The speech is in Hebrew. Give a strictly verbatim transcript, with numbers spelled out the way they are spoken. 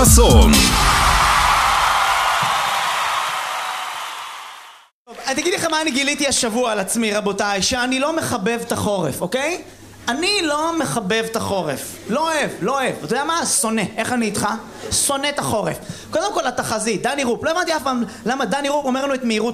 חסון. תגיד לכם מה אני גיליתי השבוע על עצמי, רבותיי, שאני לא מחבב את החורף, אוקיי? אני לא מחבב את החורף. לא אוהב, לא אוהב. אתה יודע מה? שונא. איך אני איתך? שונא את החורף. קודם כל התחזית, דני רופ. לא הבנתי אף פעם למה דני רופ אומר לנו את מהירות